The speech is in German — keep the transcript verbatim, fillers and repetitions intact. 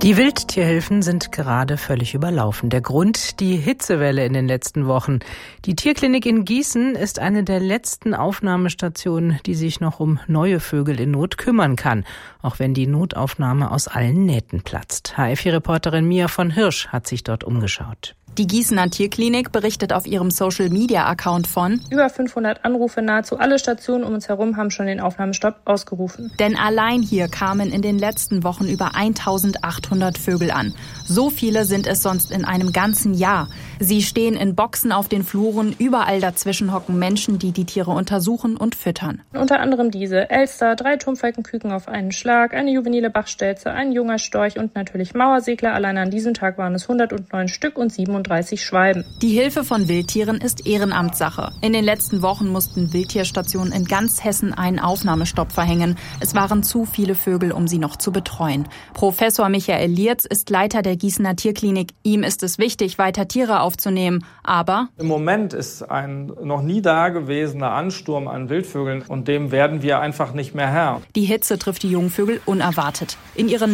Die Wildtierhilfen sind gerade völlig überlaufen. Der Grund, die Hitzewelle in den letzten Wochen. Die Tierklinik in Gießen ist eine der letzten Aufnahmestationen, die sich noch um neue Vögel in Not kümmern kann, auch wenn die Notaufnahme aus allen Nähten platzt. H F vier-Reporterin Mia von Hirsch hat sich dort umgeschaut. Die Gießener Tierklinik berichtet auf ihrem Social-Media-Account von über fünfhundert Anrufe, nahezu alle Stationen um uns herum haben schon den Aufnahmestopp ausgerufen. Denn allein hier kamen in den letzten Wochen über eintausendachthundert Vögel an. So viele sind es sonst in einem ganzen Jahr. Sie stehen in Boxen auf den Fluren, überall dazwischen hocken Menschen, die die Tiere untersuchen und füttern. Unter anderem diese Elster, drei Turmfalkenküken auf einen Schlag, eine juvenile Bachstelze, ein junger Storch und natürlich Mauersegler. Allein an diesem Tag waren es hundertneun Stück und siebenunddreißig Schwalben. Die Hilfe von Wildtieren ist Ehrenamtssache. In den letzten Wochen mussten Wildtierstationen in ganz Hessen einen Aufnahmestopp verhängen. Es waren zu viele Vögel, um sie noch zu betreuen. Professor Michael Lierz ist Leiter der Gießener Tierklinik. Ihm ist es wichtig, weiter Tiere aufzunehmen. Aber im Moment ist ein noch nie dagewesener Ansturm an Wildvögeln und dem werden wir einfach nicht mehr Herr. Die Hitze trifft die Jungvögel unerwartet. In ihren